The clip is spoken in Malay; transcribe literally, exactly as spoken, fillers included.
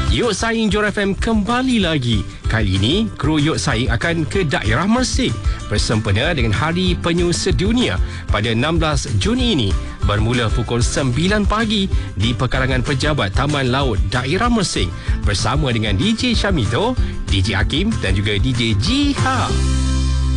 Yok Saing Johor F M kembali lagi. Kali ini, kru Yok Saing akan ke daerah Mersing bersempena dengan Hari Penyu Sedunia pada enam belas Jun ini bermula pukul sembilan pagi di pekarangan pejabat Taman Laut Daerah Mersing bersama dengan D J Syamito, D J Hakim dan juga D J Jiha.